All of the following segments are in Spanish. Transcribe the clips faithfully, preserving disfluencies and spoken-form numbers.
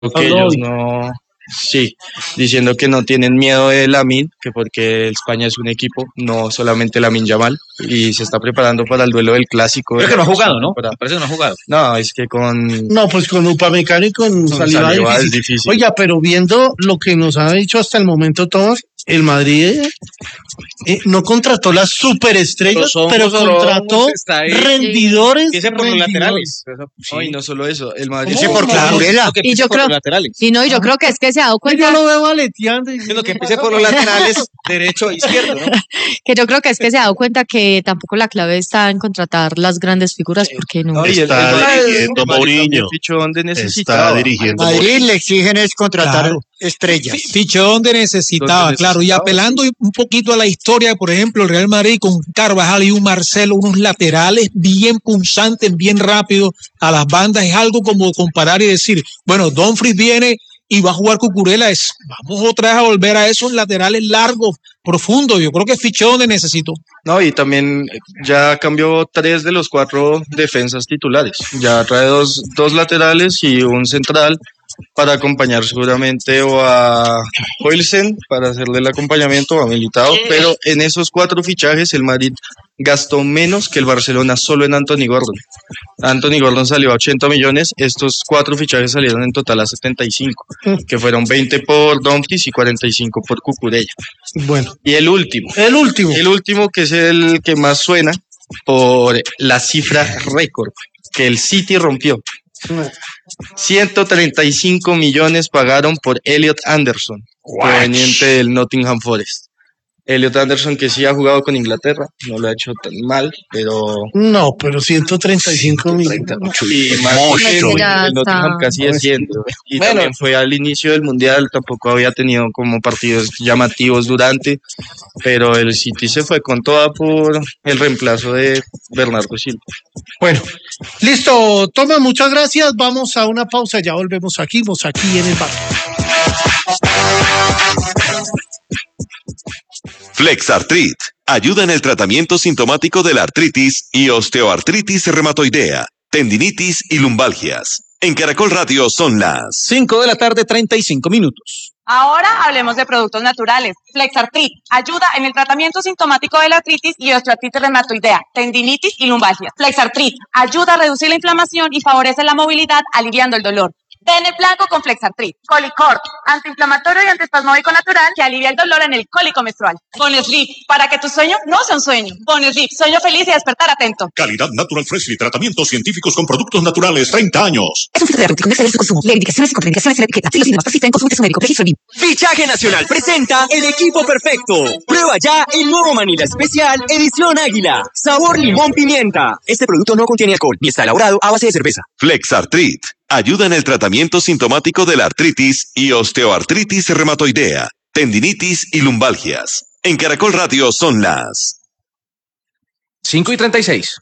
que ellos no, sí, diciendo que no tienen miedo de Lamine, que porque España es un equipo, no solamente Lamine Yamal, y se está preparando para el duelo del clásico. Creo que no ha jugado, ¿no? Parece que no ha jugado. No, es que con... No, pues con Upamecano y con, con Saliba, Saliba es, difícil. es difícil. Oiga, pero viendo lo que nos ha dicho hasta el momento todos, el Madrid eh, no contrató las superestrellas, pero, pero contrató rendidores. Empiece por los laterales. Sí. No, y no solo eso, el Madrid empiece por Cucurella. Y yo creo, y no, y yo creo que es que se ha dado cuenta. Yo lo veo aleteando. Lo que empiece por los laterales, derecho e izquierdo, ¿no? Que yo creo que es que se ha dado cuenta que tampoco la clave está en contratar las grandes figuras, porque no. no está dirigiendo Mourinho. Está dirigiendo. A Madrid le exigen es contratar claro. estrellas. Fichó donde necesitaba, claro, y apelando un poquito a la historia, por ejemplo, el Real Madrid con Carvajal y un Marcelo, unos laterales bien punzantes, bien rápidos a las bandas, es algo como comparar y decir, bueno, Dumfries viene y va a jugar Cucurella, es, vamos otra vez a volver a esos laterales largos, profundos, yo creo que fichó donde necesito. No, y también ya cambió tres de los cuatro defensas titulares, ya trae dos, dos laterales y un central, para acompañar seguramente o a Hoilsen para hacerle el acompañamiento o a Militao, pero en esos cuatro fichajes el Madrid gastó menos que el Barcelona solo en Anthony Gordon. Anthony Gordon salió a ochenta millones, estos cuatro fichajes salieron en total a setenta y cinco, que fueron veinte por Dumfries y cuarenta y cinco por Cucurella. Bueno. Y el último. El último. El último que es el que más suena por la cifra récord que el City rompió. ciento treinta y cinco millones pagaron por Elliot Anderson, What? proveniente del Nottingham Forest. Elliot Anderson, que sí ha jugado con Inglaterra, no lo ha hecho tan mal, pero... No, pero ciento treinta y cinco millones. Y más que el, el Nottingham casi es cien. Y bueno, también fue al inicio del Mundial, tampoco había tenido como partidos llamativos durante, pero el City se fue con toda por el reemplazo de Bernardo Silva. Bueno, listo, Toma, muchas gracias. Vamos a una pausa, ya volvemos aquí, vamos aquí en el bar. Flexartrit ayuda en el tratamiento sintomático de la artritis y osteoartritis reumatoidea, tendinitis y lumbalgias. En Caracol Radio son las cinco de la tarde, treinta y cinco minutos. Ahora hablemos de productos naturales. Flexartrit ayuda en el tratamiento sintomático de la artritis y osteoartritis reumatoidea, tendinitis y lumbalgias. Flexartrit ayuda a reducir la inflamación y favorece la movilidad, aliviando el dolor. Bene Blanco con Flexartrit. Colicort, antiinflamatorio y antiespasmódico natural que alivia el dolor en el cólico menstrual. Bonesleep, para que tu sueño no sea un sueño. Bonesleep, sueño feliz y despertar atento. Calidad Natural Freshly, tratamientos científicos con productos naturales, treinta años. Es un fitoterapéutico, no exceder su consumo. Lee indicaciones y contraindicaciones en la etiqueta. Si los síntomas persisten, consulte su médico. Registro B I M. Fichaje Nacional presenta el equipo perfecto. Prueba ya el nuevo Manila Especial Edición Águila. Sabor limón pimienta. Este producto no contiene alcohol ni está elaborado a base de cerveza. Flexartrit ayuda en el tratamiento sintomático de la artritis y osteoartritis reumatoidea, tendinitis y lumbalgias. En Caracol Radio son las cinco y treinta y seis.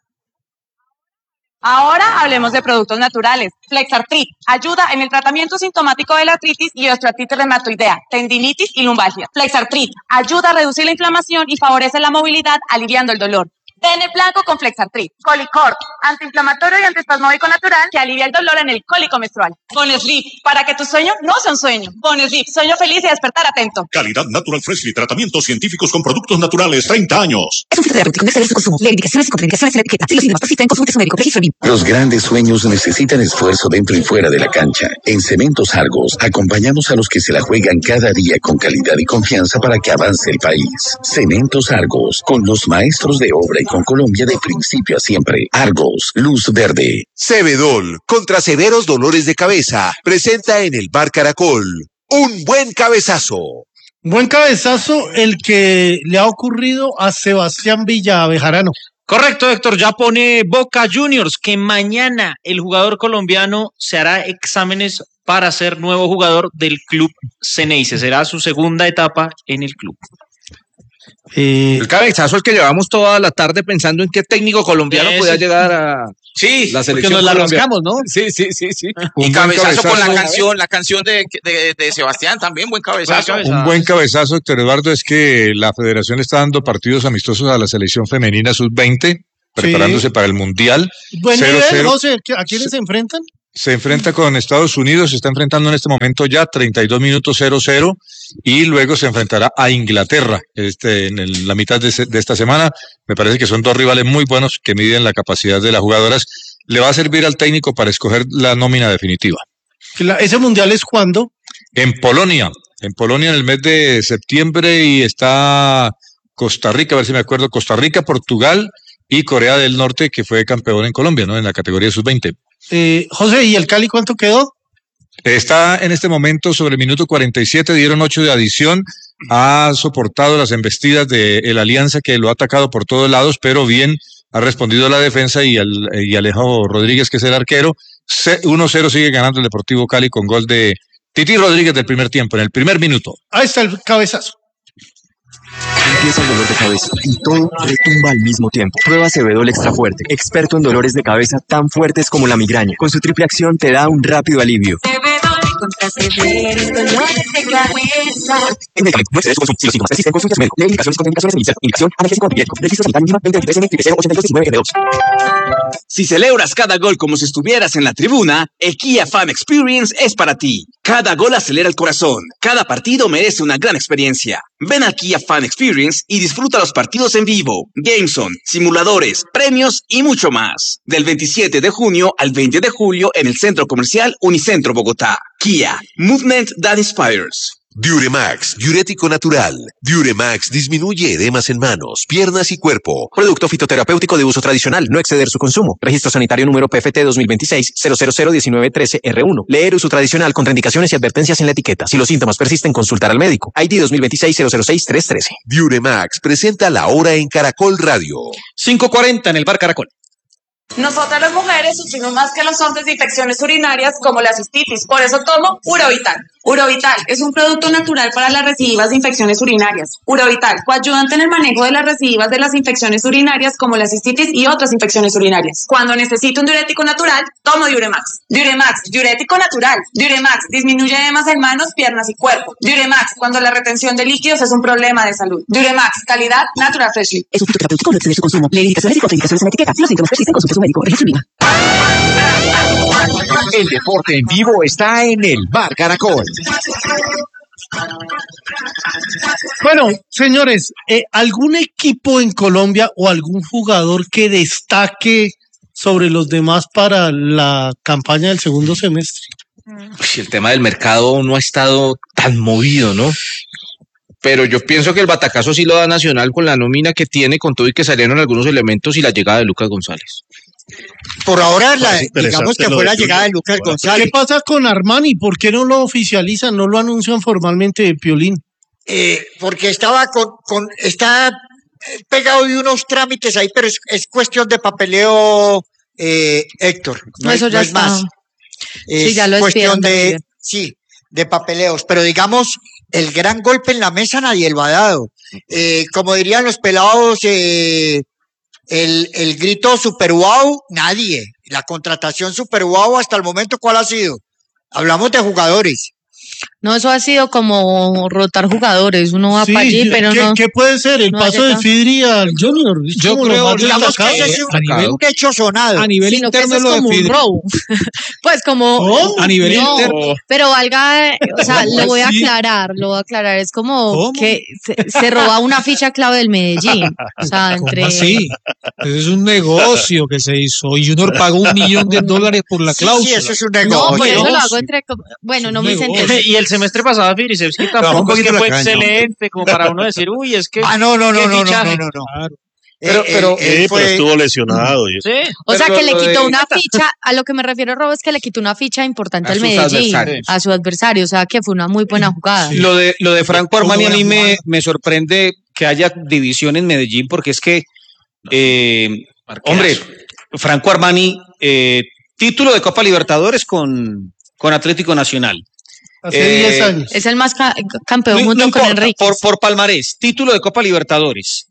Ahora hablemos de productos naturales. Flexartrit ayuda en el tratamiento sintomático de la artritis y osteoartritis reumatoidea, tendinitis y lumbalgias. Flexartrit ayuda a reducir la inflamación y favorece la movilidad, aliviando el dolor. Bene Blanco con Flexartrit. Colicort, antiinflamatorio y antiespasmódico natural que alivia el dolor en el cólico menstrual. Bonesleep, para que tu sueño no sea un sueño. Bonesleep, sueño feliz y despertar atento. Calidad Natural Freshly, tratamientos científicos con productos naturales, treinta años. Es un fitoterapéutico, no exceder su consumo. Lee indicaciones y contraindicaciones en la etiqueta. Si los síntomas persisten, consulte su médico. Registro B I M. Los grandes sueños necesitan esfuerzo dentro y fuera de la cancha. En Cementos Argos acompañamos a los que se la juegan cada día con calidad y confianza para que avance el país. Cementos Argos, con los maestros de obra y con Colombia de principio a siempre. Argos, luz verde. Cebedol, contra severos dolores de cabeza, presenta en el Bar Caracol un buen cabezazo. Buen cabezazo el que le ha ocurrido a Sebastián Villa Bejarano. Correcto, Héctor, ya pone Boca Juniors que mañana el jugador colombiano se hará exámenes para ser nuevo jugador del club Ceneice. Será su segunda etapa en el club. Eh, el cabezazo es que llevamos toda la tarde pensando en qué técnico colombiano podía llegar a sí, la selección. Porque nos la rascamos, ¿no? Sí, sí, sí, sí. Y cabezazo, cabezazo con la canción, la canción de, de, de Sebastián también, buen cabezazo. Un buen cabezazo, Héctor Eduardo, es que la federación está dando partidos amistosos a la selección femenina sub veinte, preparándose sí. para el Mundial. Buen nivel, José, ¿a quiénes se enfrentan? se enfrenta con Estados Unidos, se está enfrentando en este momento ya treinta y dos minutos cero cero y luego se enfrentará a Inglaterra este, en el, la mitad de, de esta semana. Me parece que son dos rivales muy buenos que miden la capacidad de las jugadoras. Le va a servir al técnico para escoger la nómina definitiva. ¿Ese mundial es cuándo? En Polonia, en Polonia en el mes de septiembre y está Costa Rica, a ver si me acuerdo, Costa Rica, Portugal y Corea del Norte, que fue campeón en Colombia, ¿no? En la categoría sub veinte. Eh, José, ¿y el Cali cuánto quedó? Está en este momento sobre el minuto cuarenta y siete, dieron ocho de adición, ha soportado las embestidas de el Alianza que lo ha atacado por todos lados, pero bien ha respondido a la defensa y, al, y Alejo Rodríguez, que es el arquero. uno cero sigue ganando el Deportivo Cali con gol de Titi Rodríguez del primer tiempo, en el primer minuto. Ahí está el cabezazo. Empieza el dolor de cabeza y todo retumba al mismo tiempo. Prueba Cebedol Extra Fuerte, experto en dolores de cabeza tan fuertes como la migraña. Con su triple acción te da un rápido alivio. Cebedol contra severos dolores de cabeza. En medicamento, no excedes su consumo. Si los síntomas persisten, consulte a su médico. Lee indicaciones con indicaciones inicial. Inyección, analgésico antibiótico. Registro sanitario mínimo veinte veintitrés N cero ochenta y dos diecinueve G dos. Si celebras cada gol como si estuvieras en la tribuna, el Kia Fan Experience es para ti. Cada gol acelera el corazón. Cada partido merece una gran experiencia. Ven al Kia Fan Experience y disfruta los partidos en vivo, Gameson, simuladores, premios y mucho más. Del veintisiete de junio al veinte de julio en el Centro Comercial Unicentro Bogotá. Kia, movement that inspires. Diuremax, diurético natural. Diuremax disminuye edemas en manos, piernas y cuerpo. Producto fitoterapéutico de uso tradicional, no exceder su consumo. Registro sanitario número P F T dos mil veintiséis cero cero cero diecinueve trece R uno. Leer uso tradicional, contraindicaciones y advertencias en la etiqueta. Si los síntomas persisten, consultar al médico. I D dos mil veintiséis cero cero seis tres trece. Diuremax presenta la hora en Caracol Radio. cinco cuarenta en el Bar Caracol. Nosotras las mujeres sufrimos más que los hombres de infecciones urinarias como la cistitis, por eso tomo Urovital. Urovital es un producto natural para las recidivas de infecciones urinarias. Urovital, coayudante en el manejo de las recidivas de las infecciones urinarias como la cistitis y otras infecciones urinarias. Cuando necesito un diurético natural, tomo Diuremax. Diuremax, diurético natural. Diuremax, disminuye edemas en manos, piernas y cuerpo. Diuremax, cuando la retención de líquidos es un problema de salud. Diuremax, calidad Natural Freshly. Es un fitoterapéutico, no exceder su consumo. Leer indicaciones y contraindicaciones en la etiqueta. Si los síntomas persisten, consulte a su médico. Registro mínimo. El deporte en vivo está en el Bar Caracol. Bueno, señores, eh, ¿algún equipo en Colombia o algún jugador que destaque sobre los demás para la campaña del segundo semestre? Pues el tema del mercado no ha estado tan movido, ¿no? Pero yo pienso que el batacazo sí lo da Nacional con la nómina que tiene, con todo y que salieron algunos elementos y la llegada de Lucas González. Por ahora, la, digamos que fue la llegada de Lucas González. ¿Qué pasa con Armani? ¿Por qué no lo oficializan, no lo anuncian formalmente, Piolín? Eh, porque estaba con, con está pegado de unos trámites ahí, pero es, es cuestión de papeleo, eh, Héctor. No, Eso es, ya no es está. más. Es Sí, ya lo cuestión de, despidieron. sí, de papeleos. Pero digamos, el gran golpe en la mesa nadie lo ha dado. Eh, como dirían los pelados, eh, el, el grito super wow, nadie. La contratación super wow hasta el momento, ¿cuál ha sido? Hablamos de jugadores. No, eso ha sido como rotar jugadores. Uno va Sí, para allí, pero ¿qué, no. ¿Qué puede ser? El no paso llega. de Fidri al Junior. Es Yo como lo creo, más Digamos que destacado. ese es un, a nivel- un hecho sonado. A nivel Sino que eso interno es lo de como un Fidri. robo. Pues como ¿Cómo? A nivel no, interno. pero valga, o sea, lo voy a Sí. aclarar, lo voy a aclarar, es como ¿Cómo? que se, se roba una ficha clave del Medellín, o sea, entre ¿Cómo así? Eso es un negocio que se hizo y Junior pagó un millón de dólares por la Sí, cláusula. sí, eso es un no, negocio. por eso lo negocio. hago entre, com- bueno, no Un me negocio. senté. Y el semestre pasado Firisevski tampoco es que fue excelente como para uno decir, uy, es que Ah, no, no, no, qué no, no, no, fichaje. no, no. Claro. Pero- Eh, pero- él- él Sí, fue- pero estuvo lesionado. Y... Sí, O sea, Pero que le lo de- quitó una ficha, a lo que me refiero, Robo, es que le quitó una ficha importante A al sus Medellín, adversarios. a su adversario, o sea, que fue una muy buena jugada. Lo de, lo de Franco Armani a mí buena me, jugada. me sorprende que haya división en Medellín porque es que, eh, hombre, Franco Armani, eh, título de Copa Libertadores con, con Atlético Nacional. Hace Eh, diez años. Es el más ca- campeón No- junto no con importa, Enrique. por, por palmarés, título de Copa Libertadores.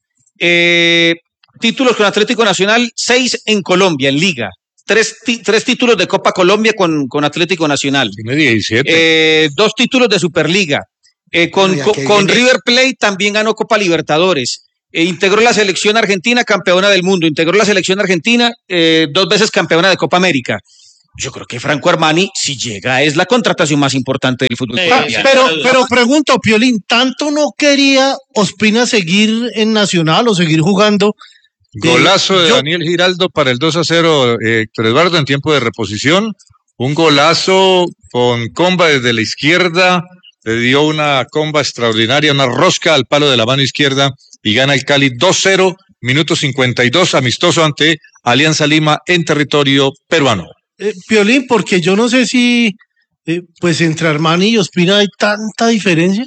Eh, títulos con Atlético Nacional, seis en Colombia, en Liga. Tres, ti- tres títulos de Copa Colombia con, con Atlético Nacional. Tiene diecisiete. Eh, dos títulos de Superliga. Eh, con Oiga, con- qué con bien. River Plate también ganó Copa Libertadores. Eh, integró la selección argentina, campeona del mundo. Integró la selección argentina, eh, dos veces campeona de Copa América. Yo creo que Franco Armani, si llega, es la contratación más importante del fútbol Eh, colombiano. pero, pero pregunto, Piolín, ¿tanto no quería Ospina seguir en Nacional o seguir jugando? Golazo de yo- Daniel Giraldo para el dos a cero, eh, Héctor Eduardo, en tiempo de reposición. Un golazo con comba desde la izquierda. Le dio una comba extraordinaria, una rosca al palo de la mano izquierda y gana el Cali dos cero, minuto cincuenta y dos, amistoso ante Alianza Lima en territorio peruano. Eh, Piolín, porque yo no sé si, eh, pues entre Armani y Ospina hay tanta diferencia.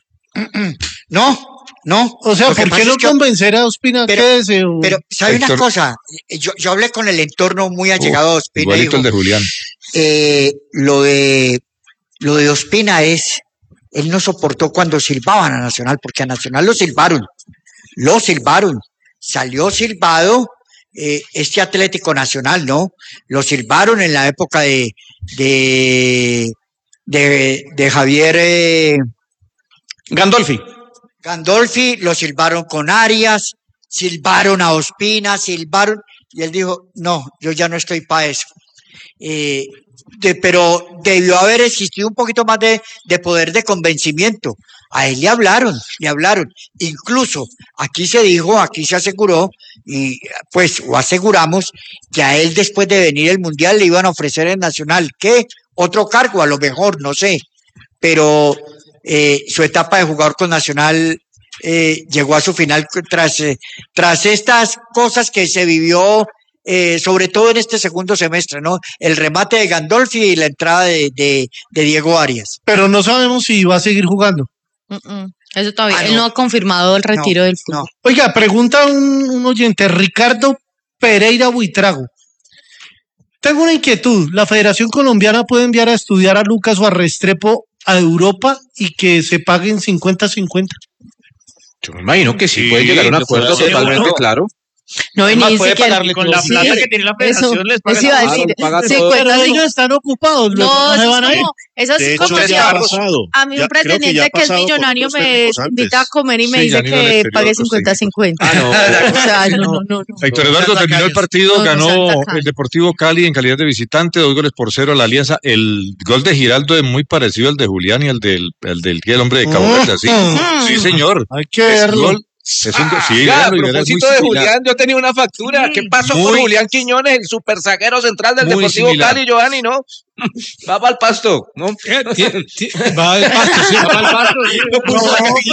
No, no. O sea, Lo que ¿por pasa qué no es que- convencer a Ospina? Pero, Quédese, o- pero ¿sabe una Héctor. cosa? Yo, yo hablé con el entorno muy allegado de Ospina. y Igualito dijo, el de Julián. eh, lo de lo de Ospina es, él no soportó cuando silbaban a Nacional, porque a Nacional lo silbaron, lo silbaron, salió silbado eh, este Atlético Nacional, ¿no? Lo silbaron en la época de de, de, de Javier eh, Gandolfi. Gandolfi, lo silbaron con Arias, silbaron a Ospina, silbaron, y él dijo, no, yo ya no estoy para eso. Eh, de- pero debió haber existido un poquito más de, de poder de convencimiento. A él le hablaron, le hablaron. Incluso aquí se dijo, aquí se aseguró, y pues o aseguramos que a él después de venir el Mundial le iban a ofrecer el Nacional. ¿Qué? Otro cargo, a lo mejor, no sé. Pero eh, su etapa de jugador con Nacional eh, llegó a su final tras, eh, tras estas cosas que se vivió, eh, sobre todo en este segundo semestre, ¿no? El remate de Gandolfi y la entrada de, de, de Diego Arias. Pero no sabemos si va a seguir jugando. Mm-mm. Eso todavía, Ah, él no. no ha confirmado el retiro del fútbol. Oiga, pregunta un, un oyente, Ricardo Pereira Buitrago. Tengo una inquietud. ¿La Federación Colombiana puede enviar a estudiar a Lucas o a Restrepo a Europa y que se paguen cincuenta cincuenta? Yo me imagino que sí, Sí, puede llegar a un lo puede acuerdo hacer, totalmente ¿no? claro. No, y Además, ni puede siquiera pagarle con la Sí, plata que tiene la federación eso, les paga eso iba a todo. decir, Paga todo. cincuenta, Pero sí. ellos están ocupados, luego No, no se eso van es a ir. como, eso De es hecho, como ya si ha a, pasado. a mí Ya- un creo que ya pretendiente ha que, es pasado con millonario otros me técnicos antes. invita a comer y me Sí, ya dice han ido al que exterior pague otros cincuenta cincuenta. Ah, no. O sea, no, no, no. no. Héctor Eduardo terminó el partido, No, no ganó sean tacaños. el Deportivo Cali en calidad de visitante, dos goles por cero a la Alianza. El gol de Giraldo es muy parecido al de Julián y al del, el del el hombre de Cabo Verde, ¿sí? Mm. Sí, señor. Hay que Es verlo. gol- es un, sí, Ya, a véanlo, y verá, es muy propósito de similar. Julián, yo tenía una factura. ¿Qué pasó Muy- con Julián Quiñones, el super zaguero central del Muy Deportivo similar. Cali, Giovanni, no? Va para el pasto, ¿no? Va al pasto, sí, va al pasto. Lo puso aquí.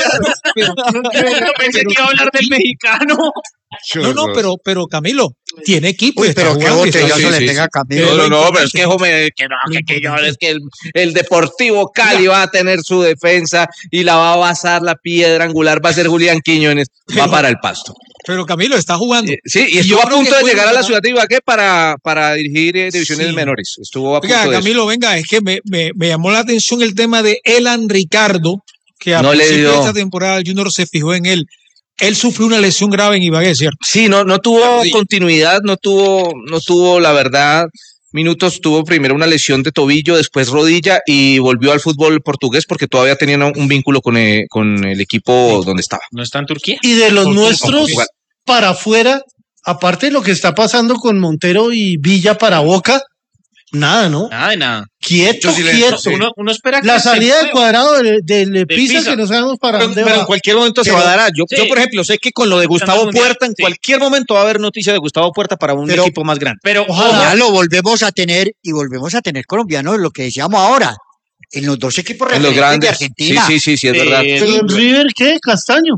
Yo pensé que iba a hablar del mexicano. No, no, pero, pero Camilo, tiene equipo. y Uy, está pero qué jugando y está- botellazo sí, le sí, pega a sí. Camilo. No, no, no, Lo pero es que, joven, que no, que, que yo, es que el, el Deportivo Cali va a tener su defensa y la va a basar, la piedra angular va a ser Julián Quiñones, va para el pasto. Pero Camilo está jugando. Eh, Sí, y yo estuvo a creo punto que de puede llegar a la ganar. ciudad de Ibagué para, para dirigir eh, divisiones Sí. menores. Estuvo a punto Oiga, de eso. Camilo, venga, es que me, me, me llamó la atención el tema de Elan Ricardo, que a No le principio de dio- esta temporada el Junior se fijó en él. Él sufrió una lesión grave en Ibagué, ¿cierto? Sí, no, no tuvo continuidad, no tuvo, no tuvo, la verdad, minutos, tuvo primero una lesión de tobillo, después rodilla y volvió al fútbol portugués porque todavía tenía un un vínculo con el, con el equipo donde estaba. ¿No está en Turquía? Y de los Con- con nuestros Portugal. para afuera, aparte de lo que está pasando con Montero y Villa para Boca, nada, ¿no? Nada de nada. Quieto, Yo sí le- quieto. Uno, uno espera que La se salida del mueva. cuadrado del, del Pisa, Pisa. que no sabemos para Pero, dónde pero va. en cualquier momento se Pero- va a dar. a- Yo, sí. yo, por ejemplo, sé que con lo de Gustavo Mundial, Puerta, en sí. cualquier momento va a haber noticia de Gustavo Puerta para un Pero- equipo más grande. Pero Ojalá lo volvemos a tener y volvemos a tener colombianos, lo que decíamos ahora, en los dos equipos En los referentes de grandes. Sí, Argentina. sí, sí, sí, es Eh, verdad. Pero en River, ¿qué? Castaño.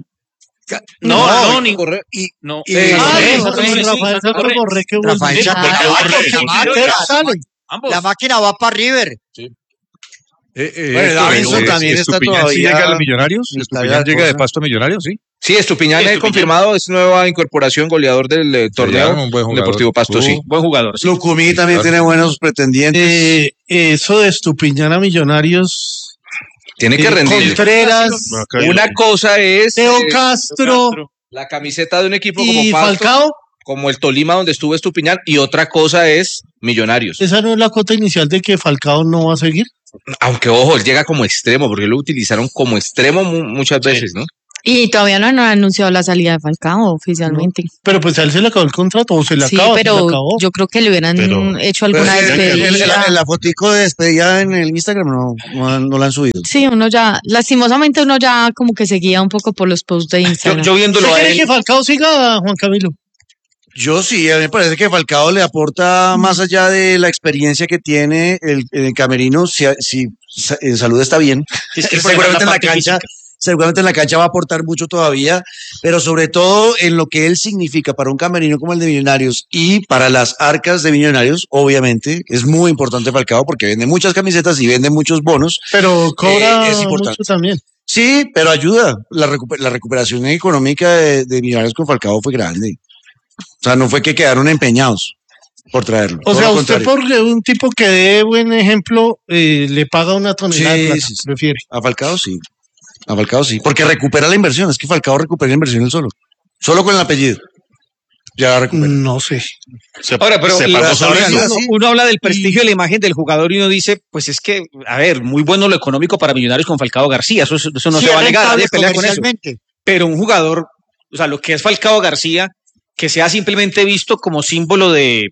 No, no, y- ni Corre- y, no. y- Eh, Ah, Corre, no, corre, no, sí, Rafael corre. Santos Borré, qué bueno. Rafael Sí, Santos ah, Borré, porque Borré, Montero sale. Ambos. la máquina va para River. Eh, eh, Bueno, Héctor, Davinson eh, también está Estupiñán sí todavía llega a los Millonarios. en Estupiñán la llega de cosa. Pasto a Millonarios, sí. Sí, Estupiñán Sí, es Estupiñán. confirmado, es nueva incorporación, goleador del eh, torneo. llevaron un buen jugador. Deportivo Pasto, Uh, sí. Buen jugador. sí. Lucumí también Claro. tiene buenos pretendientes. Eh, eso de Estupiñán a Millonarios. Tiene que eh, rendir. Contreras, Una cosa es Teo eh, Castro la camiseta de un equipo como y Pasto, Falcao. como el Tolima donde estuvo Estupiñán, y otra cosa es Millonarios. Esa no es la cuota inicial de que Falcao no va a seguir. Aunque ojo, él llega como extremo, porque lo utilizaron como extremo mu- muchas veces, ¿no? Y todavía no han anunciado la salida de Falcao oficialmente. No, pero pues a él se le acabó el contrato o se le sí, acaba. pero se le acabó. yo creo que le hubieran pero, hecho alguna pero, despedida. En la, la fotico de despedida en el Instagram no, no, no la han subido. Sí, uno ya, lastimosamente uno ya como que seguía un poco por los posts de Instagram. Yo, yo viéndolo ¿Usted a quiere él... que Falcao siga, Juan Camilo? Yo sí, a mí me parece que Falcao le aporta más allá de la experiencia que tiene el, el camerino, si, si en salud está bien, es que seguramente en la cancha, física. seguramente en la cancha va a aportar mucho todavía, pero sobre todo en lo que él significa para un camerino como el de Millonarios y para las arcas de Millonarios, obviamente, es muy importante Falcao porque vende muchas camisetas y vende muchos bonos. Pero cobra eh, es importante. Mucho también. Sí, pero ayuda. La, recuper la recuperación económica de, de Millonarios con Falcao fue grande. O sea, no fue que quedaron empeñados por traerlo. O sea, usted por un tipo que dé buen ejemplo eh, le paga una tonelada sí, de plata, sí, sí. prefiere. A Falcao sí. A Falcao sí. Porque recupera la inversión. Es que Falcao recupera la inversión él solo. Solo con el apellido. Ya la recupera. No sé. Se, Ahora, pero se la, solo, uno, uno habla del prestigio y la imagen del jugador y uno dice, pues es que, a ver, muy bueno lo económico para Millonarios con Falcao García. Eso, eso no sí, se va a negar. Nadie pelea con eso. Pero un jugador, o sea, lo que es Falcao García, que sea simplemente visto como símbolo de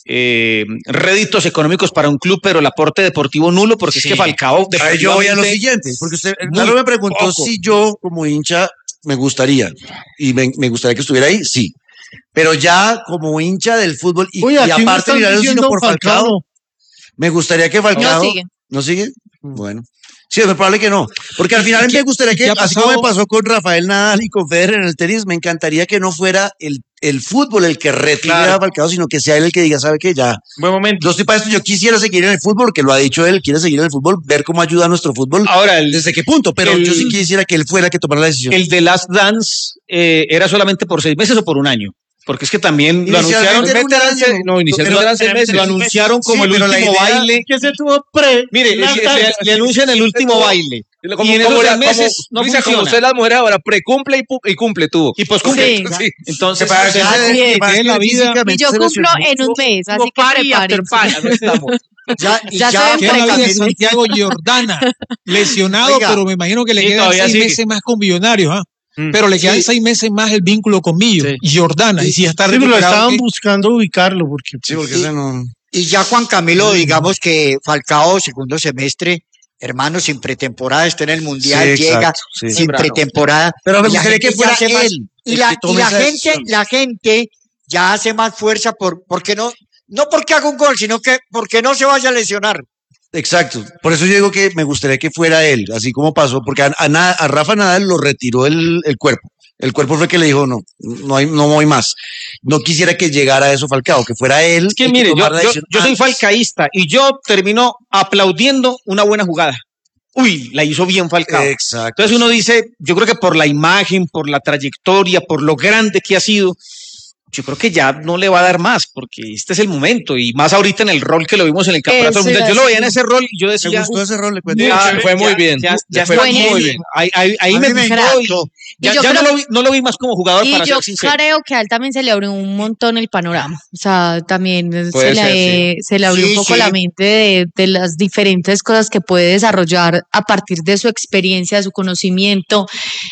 eh, réditos económicos para un club, pero el aporte deportivo nulo, porque sí. es que Falcao... Ahí yo voy a lo siguiente, porque usted claro, me preguntó poco. si yo como hincha me gustaría, y me, me gustaría que estuviera ahí, sí, pero ya como hincha del fútbol, y, Uy, y aparte de sino por Falcao, Falcao, me gustaría que Falcao... No sigue. ¿No sigue? Bueno. Sí, es probable que no, porque al final me gustaría que, así como me pasó con Rafael Nadal y con Federer en el tenis, me encantaría que no fuera el, el fútbol el que retire claro. a Falcao, sino que sea él el que diga, ¿sabe qué? Ya. Buen momento. Yo estoy para esto, yo quisiera seguir en el fútbol, porque lo ha dicho él, quiere seguir en el fútbol, ver cómo ayuda a nuestro fútbol, ahora el, desde qué punto, pero el, yo sí quisiera que él fuera el que tomara la decisión. ¿El de Last Dance eh, era solamente por seis meses o por un año? Porque es que también lo anunciaron. No, inicialmente eran seis meses. Lo anunciaron como sí, el último baile. Que se tuvo pre. Mire, le, le, le anuncian el último baile. Como, y en como esos meses como, no Luisa, funciona. Como usted las mujeres ahora, precumple y, y cumple tuvo. Y pues cumple. Sí. Sí. Entonces, para que que que la vida. Y yo cumplo en un mes, así que prepárense. Ya, ya, ya se la vida de Santiago Giordana, lesionado, Oiga, pero me imagino que le sí, quedan seis sigue. meses más con Millonarios, ¿ah? Mm. Pero le quedan sí. seis meses más el vínculo con Millo, sí. Giordana, sí. y si está sí, lo estaban que... buscando ubicarlo, porque, sí, porque sí. no... Y ya Juan Camilo, sí. digamos que Falcao, segundo semestre, hermano, sin pretemporada, está en el Mundial, sí, llega exacto, sí. sin Bravo. pretemporada. Pero me gustaría que fuera él. Más, y la, y la gente, la gente ya hace más fuerza por, porque no, no porque haga un gol, sino que porque no se vaya a lesionar. Exacto, por eso yo digo que me gustaría que fuera él, así como pasó, porque a, a, a Rafa Nadal lo retiró el, el cuerpo. El cuerpo fue que le dijo, no, no hay, no voy más. No quisiera que llegara a eso Falcao, que fuera él. Es que mire, yo, yo, yo soy falcaísta y yo termino aplaudiendo una buena jugada. Uy, la hizo bien Falcao. Exacto. Entonces uno dice, yo creo que por la imagen, por la trayectoria, por lo grande que ha sido, yo creo que ya no le va a dar más, porque este es el momento, y más ahorita en el rol que lo vimos en el campeonato mundial. Yo lo veía en ese rol y yo decía... Me gustó ese rol, le cuento. Ya, fue muy ya, bien. Ya, ya fue muy bien. Ahí, ahí, ahí me gustó y, y ya, ya no, lo vi, no lo vi más como jugador, y para yo ser sincero. creo que a él también se le abrió un montón el panorama. O sea, también se, ser, le, sí. se le abrió sí, un poco sí. la mente de, de las diferentes cosas que puede desarrollar a partir de su experiencia, de su conocimiento,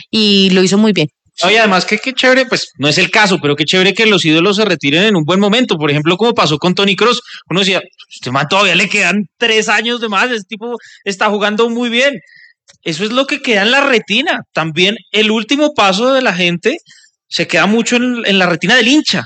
y lo hizo muy bien. Oye, además que qué chévere, pues no es el caso, pero qué chévere que los ídolos se retiren en un buen momento. Por ejemplo, como pasó con Toni Kroos, uno decía, este man todavía le quedan tres años de más, este tipo está jugando muy bien. Eso es lo que queda en la retina. También el último paso de la gente se queda mucho en, en la retina del hincha.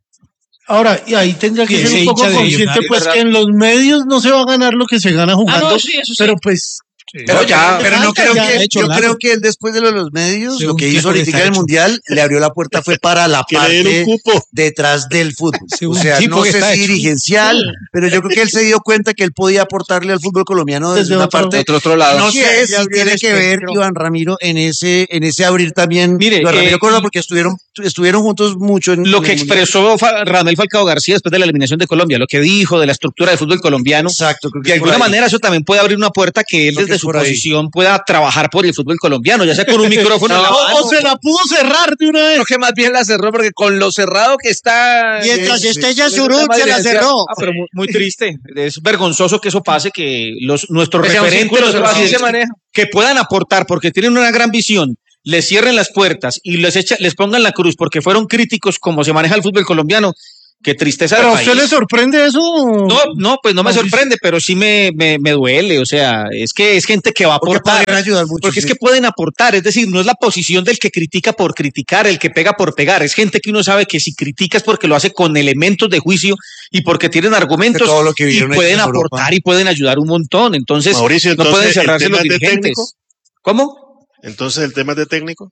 Ahora, y ahí tendría que ser un poco consciente, pues, ¿verdad? Que en los medios no se va a ganar lo que se gana jugando, ah, no, sí, eso sí. Pero pues... Sí. Pero ya, pero no creo que yo largo. creo que él después de lo de los medios, sí, lo que hizo ahorita en el Mundial, le abrió la puerta fue para la parte detrás del fútbol. Sí, o sea, no sé si dirigencial, sí. pero yo creo que él se dio cuenta que él podía aportarle al fútbol colombiano desde, desde una otro, parte. Otro, otro lado. No sé si tiene que ver Iván Ramiro en ese en ese abrir también. Mire, Iván Ramiro eh, Córdoba, porque estuvieron estuvieron juntos mucho en lo en que expresó Radamel Falcao García después de la eliminación de Colombia, lo que dijo de la estructura del fútbol colombiano. Exacto. De alguna manera eso también puede abrir una puerta que él desde su posición pueda trabajar por el fútbol colombiano, ya sea con un micrófono no, en la mano. O se la pudo cerrar de una vez. Creo que más bien la cerró, porque con lo cerrado que está... Mientras sí, esté ya Zurut, se la cerró. Ah, pero muy, muy triste. Es vergonzoso que eso pase, que los nuestros que referentes, los así se maneja. que puedan aportar, porque tienen una gran visión, les cierren las puertas y les, echa, les pongan la cruz porque fueron críticos como se maneja el fútbol colombiano, qué tristeza. ¿Pero a usted le sorprende eso? No, no, pues no me sorprende, pero sí me, me, me duele. O sea, es que es gente que va a aportar. Ayudar mucho, porque sí. es que pueden aportar. Es decir, no es la posición del que critica por criticar, el que pega por pegar. Es gente que uno sabe que si critica es porque lo hace con elementos de juicio y porque tienen argumentos todo lo que y pueden aportar Europa. Y pueden ayudar un montón. Entonces, Mauricio, entonces no pueden cerrarse los de dirigentes. Técnico? ¿Cómo? Entonces, ¿el tema es de técnico?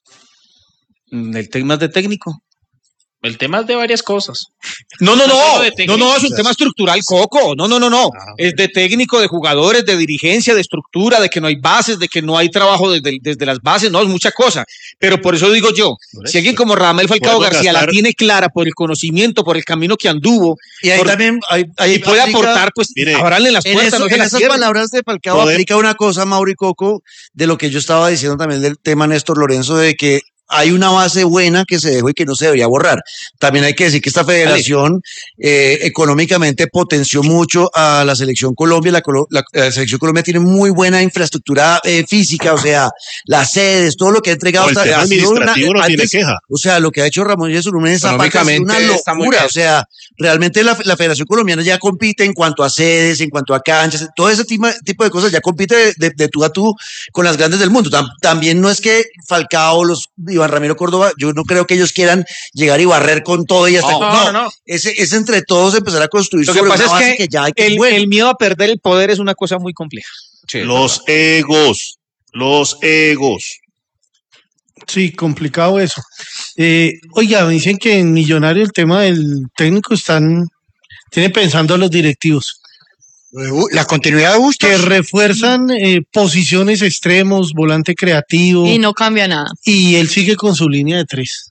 El tema es de técnico. El tema es de varias cosas. No, no, no, no, no, es un tema estructural, Coco. No, no, no, no. Ah, es de técnico, de jugadores, de dirigencia, de estructura, de que no hay bases, de que no hay trabajo desde, desde las bases, no, es mucha cosa. Pero por eso digo yo, si alguien como Radamel Falcao García gastar... la tiene clara por el conocimiento, por el camino que anduvo, y ahí por, también hay, hay y puede aplica, aportar, pues, abranle las puertas. En, eso, no en esas cierre. palabras de Falcao ¿Poder? aplica una cosa, Mauri Coco, de lo que yo estaba diciendo también del tema Néstor Lorenzo, de que hay una base buena que se dejó y que no se debería borrar. También hay que decir que esta federación eh, económicamente potenció mucho a la selección Colombia. La, la, la selección Colombia tiene muy buena infraestructura eh, física, o sea, las sedes, todo lo que ha entregado. No, el tema administrativo una, no antes, tiene queja. O sea, lo que ha hecho Ramón Yesurún Zapata es una locura. O sea, realmente la, la Federación Colombiana ya compite en cuanto a sedes, en cuanto a canchas, todo ese tipo, tipo de cosas, ya compite de, de, de tú a tú con las grandes del mundo. Tam, también no es que Falcao, los Iván Ramiro Córdoba, yo no creo que ellos quieran llegar y barrer con todo y hasta no, con, no, no, no. Es, es entre todos empezar a construir lo que sobre pasa una es base que, que ya hay que el, bueno. el miedo a perder el poder es una cosa muy compleja. Sí, los egos, los egos. Sí, complicado eso. Eh, oiga, me dicen que en Millonario el tema del técnico están, tiene pensando a los directivos. La continuidad de Bustos. Que refuerzan eh, posiciones extremos, volante creativo. Y no cambia nada. Y él sigue con su línea de tres.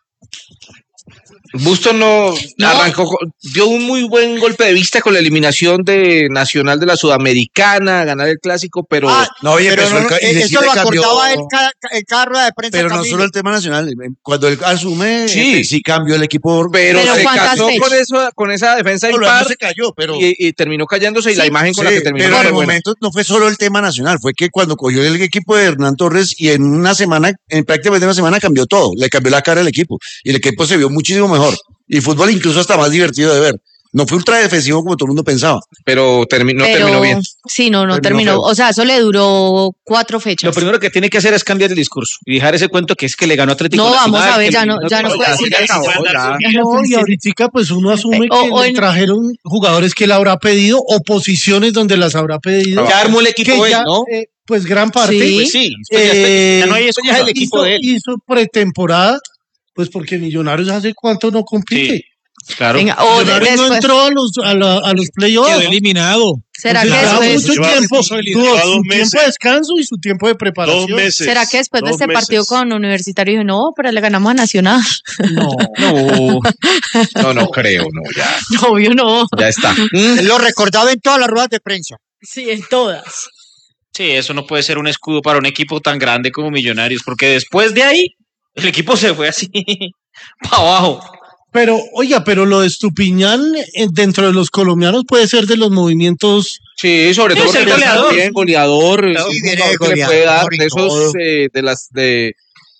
Bustos no, no arrancó, dio un muy buen golpe de vista con la eliminación de Nacional de la Sudamericana, ganar el clásico, pero ah, no, oye, pero pero no, no, el, eso lo acordaba el, el carro de prensa. Pero no solo el tema nacional, cuando él asume, sí, eh, sí cambió el equipo. Pero, pero se casó con eso, con esa defensa no, impar, no se cayó, pero y, y terminó cayéndose sí, y la imagen con sí, la que terminó. Pero en el momento no fue solo el tema nacional, fue que cuando cogió el equipo de Hernán Torres y en una semana, en prácticamente una semana cambió todo, le cambió la cara al equipo y el equipo se vio muchísimo mejor. Y fútbol incluso hasta más divertido de ver. No fue ultra defensivo como todo el mundo pensaba. Pero terminó, Pero, terminó bien. Sí, no, no terminó. terminó. O sea, eso le duró cuatro fechas. Lo primero que tiene que hacer es cambiar el discurso y dejar ese cuento que es que le ganó Atlético No, Nacional, vamos a ver, ya no, no, ya no puede decir eso. No, y ahorita pues uno asume que o, o le trajeron jugadores que él habrá pedido o posiciones donde las habrá pedido. Ya armó el equipo él, ¿no? Eh, pues gran parte. Sí, pues sí. Eh, ya no hay eso, ya es el equipo hizo, de él. Hizo pretemporada, pues porque Millonarios hace cuánto no compite. Sí. Claro. Venga, o Millonarios no entró a los, a, la, a los playoffs. Quedó eliminado. ¿Será pues que después mucho tiempo, tuvo su tiempo de descanso y su tiempo de preparación? Dos meses. ¿Será que después de este meses. partido con Universitario dijo, no, pero le ganamos a Nacional? No, no, no, no creo, no, ya. No, obvio no. Ya está. Él lo recordaba en todas las ruedas de prensa. Sí, en todas. Sí, eso no puede ser un escudo para un equipo tan grande como Millonarios, porque después de ahí, el equipo se fue así para abajo. Pero, oiga, pero lo de Estupiñán eh, dentro de los colombianos puede ser de los movimientos. Sí, sobre todo el goleador. Bien, goleador, sí, un jugador que le puede dar de esos eh, de las de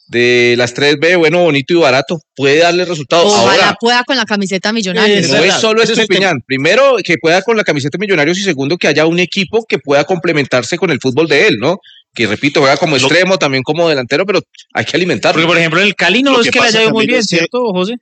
de las tres B, bueno, bonito y barato, puede darle resultados. Ojalá Ahora pueda con la camiseta Millonarios. no es solo ese Estupiñán. Primero, que pueda con la camiseta Millonarios y segundo, que haya un equipo que pueda complementarse con el fútbol de él, ¿no? Que repito, juega como extremo, también como delantero, pero hay que alimentarlo. Porque, por ejemplo, en el Cali no es que le haya ido muy bien, ¿cierto, José?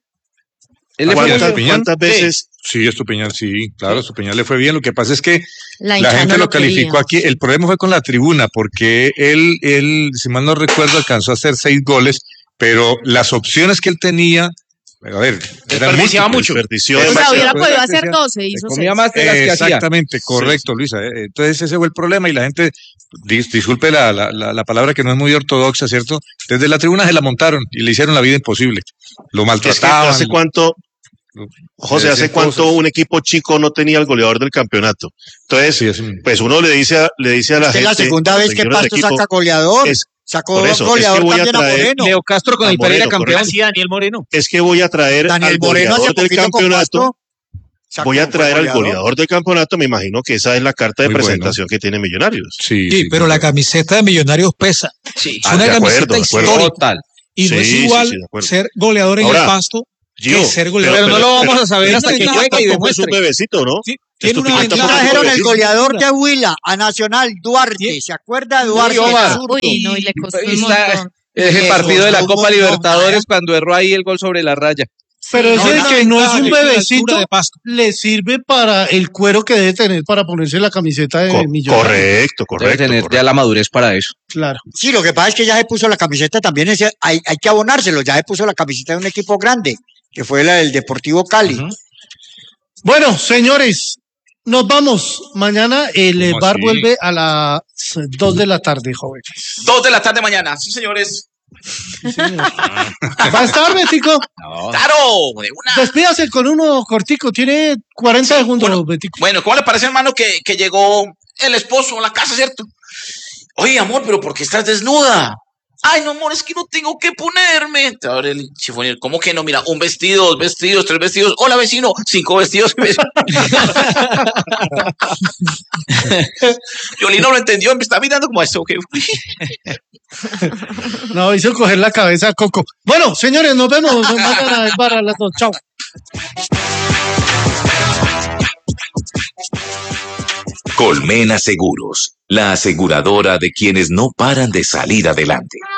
¿Cuántas, ¿Cuántas veces? Sí, Estupiñán, sí, claro, Estupiñán le fue bien. Lo que pasa es que la, la gente no lo calificó aquí. El problema fue con la tribuna, porque él, él, si mal no recuerdo, alcanzó a hacer seis goles, pero las opciones que él tenía, a ver, eran desperdiciaba mucho. O sea, hubiera podido hacer doce, hizo comía seis. más de las que hacía. Exactamente, correcto, sí. Luisa. Entonces ese fue el problema y la gente, dis, disculpe la, la, la, la palabra que no es muy ortodoxa, ¿cierto? Desde la tribuna se la montaron y le hicieron la vida imposible. Lo maltrataban. Es que ¿hace cuánto? José, ¿hace cuánto un equipo chico no tenía el goleador del campeonato? Entonces, sí, es... pues uno le dice a, le dice a la gente. Es la segunda vez que Pasto equipo, saca goleador. Es, Sacó eso, goleador es que voy también a, a, traer, a Moreno. Leo Castro con el Pereira campeón. Sí, Daniel Moreno. Es que voy a traer Daniel al Moreno goleador del campeonato. Sacó voy a traer al goleador. goleador del campeonato. Me imagino que esa es la carta de Muy presentación bueno. que tiene Millonarios. Sí, sí, sí pero claro. La camiseta de Millonarios pesa. Sí, es una de camiseta acuerdo, de acuerdo. histórica. Total. Y no Sí, es sí, igual sí, de acuerdo. ser goleador en Ahora, el Pasto Gio, que ser goleador. Pero no lo vamos pero- a saber pero hasta que tampoco juegue y es un demuestre. bebecito, ¿no? Sí, Esto tiene una pinta ventaja. poco Trajeron el bebecito. goleador de Huila a Nacional, Duarte. ¿Se acuerda de Duarte? Sí, Omar. el zurdo? Uy, no, y le costó un Está- montón. Es el Le partido de la costó un Copa montón, Libertadores ¿eh? cuando erró ahí el gol sobre la raya. Pero No, ese no, que no es no, un que tiene bebecito, altura de Pasto. le sirve para el cuero que debe tener para ponerse la camiseta de Co- Millonarios. correcto, Debe correcto. tener correcto. ya la madurez para eso. Claro. Sí, lo que pasa es que ya se puso la camiseta también, ese- hay, hay que abonárselo, ya se puso la camiseta de un equipo grande, que fue la del Deportivo Cali. Bueno, señores, nos vamos. Mañana el eh, ¿Cómo bar así? vuelve a las dos de la tarde, jóvenes. Dos de la tarde mañana, sí, señores. ¿Va a estar, Betico? ¡Claro! De una. Despídase con uno cortico, tiene cuarenta segundos, bueno. Betico. Bueno, ¿cómo le parece, hermano, que, que llegó el esposo a la casa, cierto? Oye, amor, pero ¿por qué estás desnuda? Ay, no, amor, es que no tengo que ponerme. Te abre el chifonero. ¿Cómo que no? Mira, un vestido, dos vestidos, tres vestidos. Hola, vecino, cinco vestidos. Yoli no lo entendió, me está mirando como esto. ¿Okay? No, hizo coger la cabeza a Coco. Bueno, señores, nos vemos mañana en bar a las dos. Chao. Colmena Seguros, la aseguradora de quienes no paran de salir adelante.